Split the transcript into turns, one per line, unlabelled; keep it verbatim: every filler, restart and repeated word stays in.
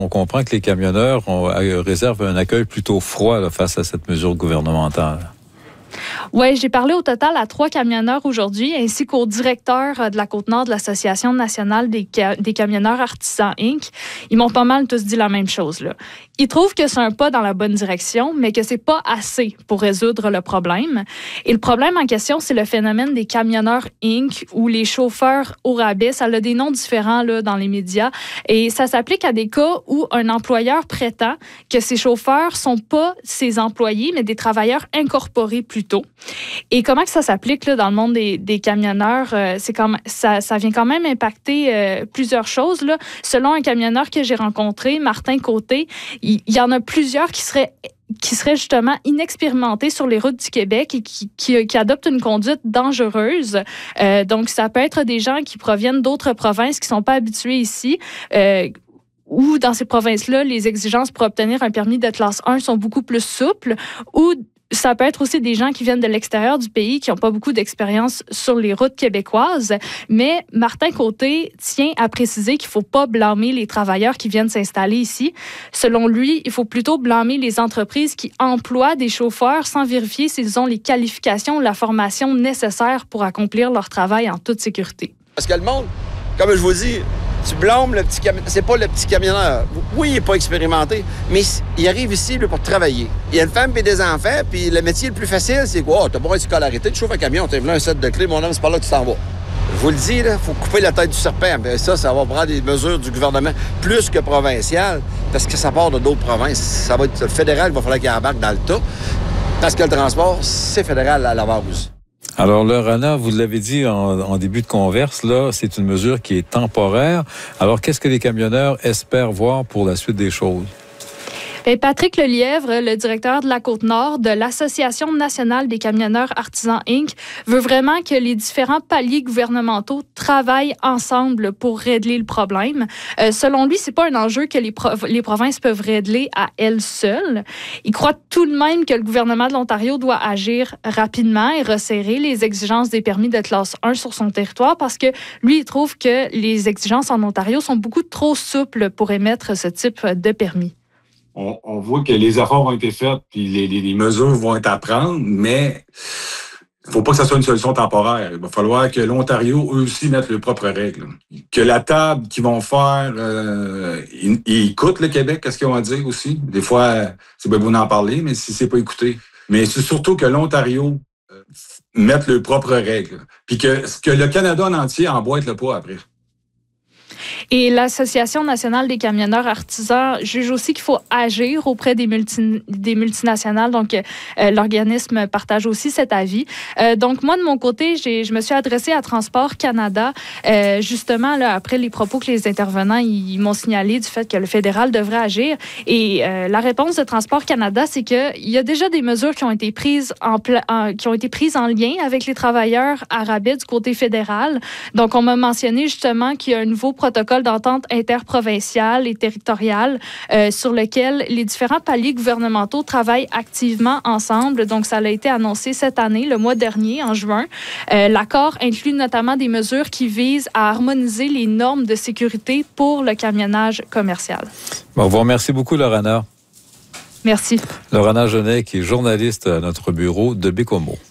On comprend que les camionneurs ont, réservent un accueil plutôt froid là, face à cette mesure gouvernementale.
Oui, j'ai parlé au total à trois camionneurs aujourd'hui, ainsi qu'au directeur de la Côte-Nord de l'Association nationale des, ca- des camionneurs artisans incorporée. Ils m'ont pas mal tous dit la même chose, là. Ils trouvent que c'est un pas dans la bonne direction, mais que c'est pas assez pour résoudre le problème. Et le problème en question, c'est le phénomène des camionneurs incorporée ou les chauffeurs au rabais. Ça a des noms différents là, dans les médias. Et ça s'applique à des cas où un employeur prétend que ses chauffeurs sont pas ses employés, mais des travailleurs incorporés plutôt. Et comment que ça s'applique là, dans le monde des, des camionneurs? Euh, c'est comme, ça, ça vient quand même impacter euh, plusieurs choses. Là. Selon un camionneur que j'ai rencontré, Martin Côté, il, il y en a plusieurs qui seraient qui seraient justement inexpérimentés sur les routes du Québec et qui, qui, qui adoptent une conduite dangereuse. Euh, donc, ça peut être des gens qui proviennent d'autres provinces qui ne sont pas habitués ici, euh, ou dans ces provinces-là, les exigences pour obtenir un permis de classe un sont beaucoup plus souples, ou ça peut être aussi des gens qui viennent de l'extérieur du pays, qui n'ont pas beaucoup d'expérience sur les routes québécoises. Mais Martin Côté tient à préciser qu'il ne faut pas blâmer les travailleurs qui viennent s'installer ici. Selon lui, il faut plutôt blâmer les entreprises qui emploient des chauffeurs sans vérifier s'ils ont les qualifications ou la formation nécessaires pour accomplir leur travail en toute sécurité.
Parce que le monde, comme je vous dis, tu blâmes le petit camionneur. C'est pas le petit camionneur. Oui, il n'est pas expérimenté, mais il arrive ici là, pour travailler. Il y a une femme et des enfants, puis le métier le plus facile, c'est quoi? Oh, t'as pas une scolarité, tu chauffes un camion, t'as un set de clés, mon homme, c'est par là que tu t'en vas. Je vous le dis, il faut couper la tête du serpent. Bien, ça, ça va prendre des mesures du gouvernement plus que provinciales, parce que ça part de d'autres provinces. Ça va être le fédéral, il va falloir qu'il embarque dans le tas, parce que le transport, c'est fédéral à la base.
Alors, Laurana, vous l'avez dit en, en début de converse, là, c'est une mesure qui est temporaire. Alors, qu'est-ce que les camionneurs espèrent voir pour la suite des choses?
Bien, Patrick Lelièvre, le directeur de la Côte-Nord de l'Association nationale des camionneurs artisans incorporée, veut vraiment que les différents paliers gouvernementaux travaillent ensemble pour régler le problème. Euh, selon lui, c'est pas un enjeu que les, pro- les provinces peuvent régler à elles seules. Il croit tout de même que le gouvernement de l'Ontario doit agir rapidement et resserrer les exigences des permis de classe un sur son territoire parce que lui, il trouve que les exigences en Ontario sont beaucoup trop souples pour émettre ce type de permis.
On, on voit que les efforts ont été faits puis les, les, les mesures vont être à prendre, mais il ne faut pas que ça soit une solution temporaire. Il va falloir que l'Ontario, eux aussi, mettent leurs propres règles. Que la table qu'ils vont faire, euh, ils, ils écoutent le Québec, qu'est-ce qu'ils vont dire aussi. Des fois, c'est bien beau d'en parler, mais si c'est pas écouté. Mais c'est surtout que l'Ontario euh, mette leurs propres règles. Puis que, que le Canada en entier emboîte le pas après.
Et l'Association nationale des camionneurs artisans juge aussi qu'il faut agir auprès des, multi, des multinationales. Donc, euh, l'organisme partage aussi cet avis. Euh, donc, moi, de mon côté, j'ai, je me suis adressée à Transport Canada, euh, justement, là, après les propos que les intervenants ils, ils m'ont signalé du fait que le fédéral devrait agir. Et euh, la réponse de Transport Canada, c'est qu'il y a déjà des mesures qui ont été prises en, pla- en, qui ont été prises en lien avec les travailleurs à rabais du côté fédéral. Donc, on m'a mentionné justement qu'il y a un nouveau protocole d'entente interprovinciale et territoriale euh, sur lequel les différents paliers gouvernementaux travaillent activement ensemble. Donc, ça a été annoncé cette année, le mois dernier, en juin. Euh, l'accord inclut notamment des mesures qui visent à harmoniser les normes de sécurité pour le camionnage commercial.
Bon, vous remercie beaucoup, Laurana.
Merci.
Laurana Genet, qui est journaliste à notre bureau de Bécomo.